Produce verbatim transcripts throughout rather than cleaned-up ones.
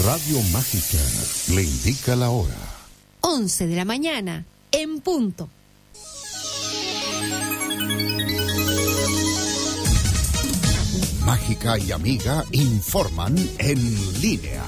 Radio Mágica le indica la hora. once de la mañana, en punto. Mágica y Amiga informan en línea.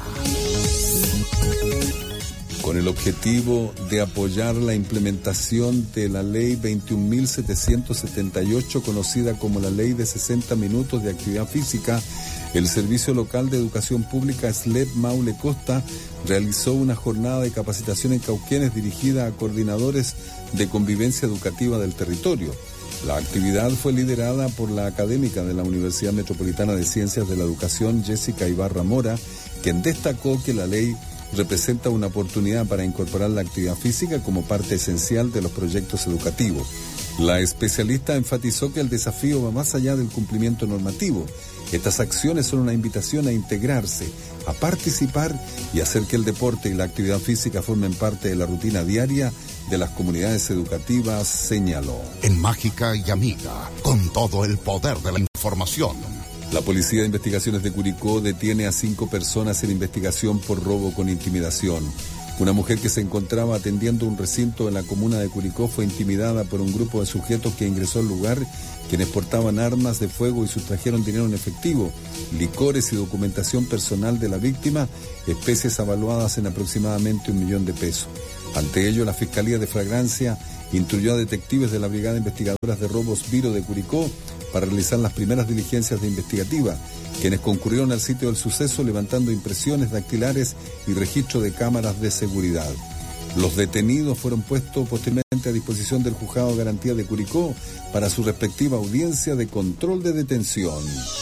Con el objetivo de apoyar la implementación de la ley veintiún mil setecientos setenta y ocho, conocida como la ley de sesenta minutos de actividad física, el Servicio Local de Educación Pública S L E P Maule Costa realizó una jornada de capacitación en Cauquenes dirigida a coordinadores de convivencia educativa del territorio. La actividad fue liderada por la académica de la Universidad Metropolitana de Ciencias de la Educación, Jessica Ibarra Mora, quien destacó que la ley representa una oportunidad para incorporar la actividad física como parte esencial de los proyectos educativos. La especialista enfatizó que el desafío va más allá del cumplimiento normativo. Estas acciones son una invitación a integrarse, a participar y hacer que el deporte y la actividad física formen parte de la rutina diaria de las comunidades educativas, señaló. En Mágica y Amiga, con todo el poder de la información. La Policía de Investigaciones de Curicó detiene a cinco personas en investigación por robo con intimidación. Una mujer que se encontraba atendiendo un recinto en la comuna de Curicó fue intimidada por un grupo de sujetos que ingresó al lugar, quienes portaban armas de fuego y sustrajeron dinero en efectivo, licores y documentación personal de la víctima, especies avaluadas en aproximadamente un millón de pesos. Ante ello, la Fiscalía de Flagrancia instruyó a detectives de la Brigada Investigadoras de Robos Viro de Curicó para realizar las primeras diligencias de investigativa, quienes concurrieron al sitio del suceso levantando impresiones dactilares y registro de cámaras de seguridad. Los detenidos fueron puestos posteriormente a disposición del Juzgado de Garantía de Curicó para su respectiva audiencia de control de detención.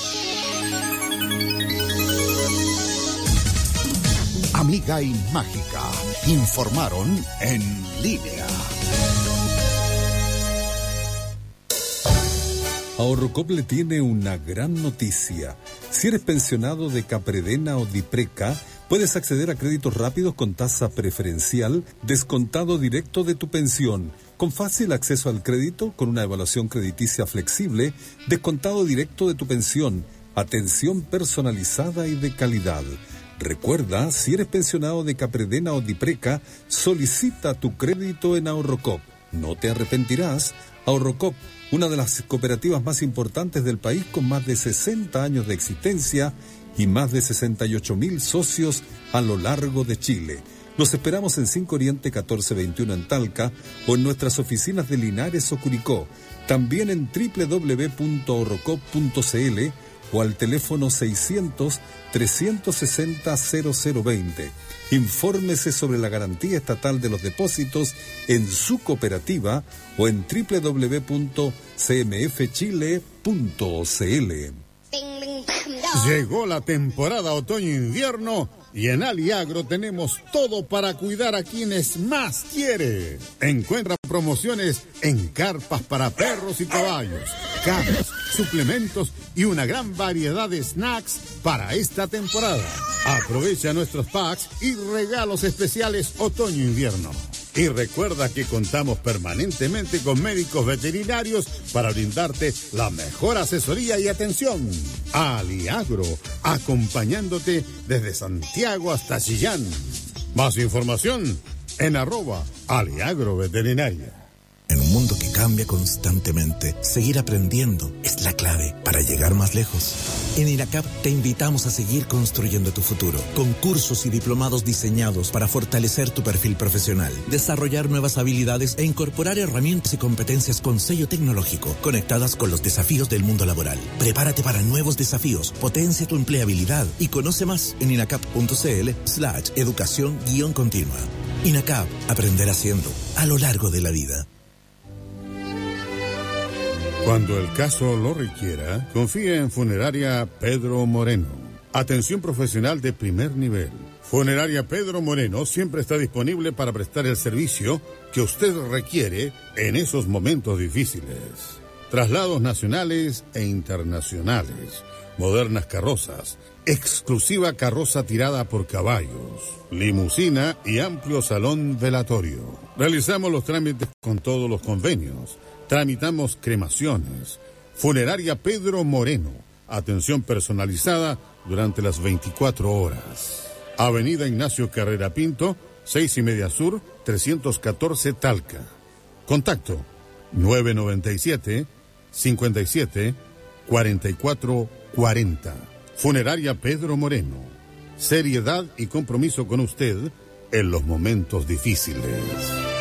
Amiga y Mágica informaron en línea. Ahorrocop le tiene una gran noticia. Si eres pensionado de Capredena o Dipreca, puedes acceder a créditos rápidos con tasa preferencial, descontado directo de tu pensión, con fácil acceso al crédito, con una evaluación crediticia flexible, descontado directo de tu pensión, atención personalizada y de calidad. Recuerda, si eres pensionado de Capredena o Dipreca, solicita tu crédito en Ahorrocop. No te arrepentirás. Ahorrocop, una de las cooperativas más importantes del país, con más de sesenta años de existencia y más de sesenta y ocho mil socios a lo largo de Chile. Los esperamos en cinco Oriente catorce veintiuno en Talca o en nuestras oficinas de Linares o Curicó. También en doble u doble u doble u punto ahorrocop punto c l o al teléfono seiscientos, trescientos sesenta, cero cero veinte. Infórmese sobre la garantía estatal de los depósitos en su cooperativa o en doble u doble u doble u punto c m f chile punto c l. Llegó la temporada otoño-invierno y en Aliagro tenemos todo para cuidar a quienes más quiere. Encuentra promociones en carpas para perros y caballos, camas, suplementos y una gran variedad de snacks para esta temporada. Aprovecha nuestros packs y regalos especiales otoño-invierno. Y recuerda que contamos permanentemente con médicos veterinarios para brindarte la mejor asesoría y atención. Aliagro, acompañándote desde Santiago hasta Chillán. Más información en arroba Aliagro Veterinaria. En un mundo que cambia constantemente, seguir aprendiendo es la clave para llegar más lejos. En INACAP te invitamos a seguir construyendo tu futuro, con cursos y diplomados diseñados para fortalecer tu perfil profesional, desarrollar nuevas habilidades e incorporar herramientas y competencias con sello tecnológico, conectadas con los desafíos del mundo laboral. Prepárate para nuevos desafíos, potencia tu empleabilidad y conoce más en inacap.cl slash educación guión continua. INACAP, aprender haciendo, a lo largo de la vida. Cuando el caso lo requiera, confía en Funeraria Pedro Moreno. Atención profesional de primer nivel. Funeraria Pedro Moreno siempre está disponible para prestar el servicio que usted requiere en esos momentos difíciles. Traslados nacionales e internacionales, modernas carrozas, exclusiva carroza tirada por caballos, limusina y amplio salón velatorio. Realizamos los trámites con todos los convenios. Tramitamos cremaciones. Funeraria Pedro Moreno. Atención personalizada durante las veinticuatro horas. Avenida Ignacio Carrera Pinto, seis y media Sur, trescientos catorce Talca. Contacto nueve nueve siete, cinco siete, cuatro cuatro cuatro cero. Funeraria Pedro Moreno. Seriedad y compromiso con usted en los momentos difíciles.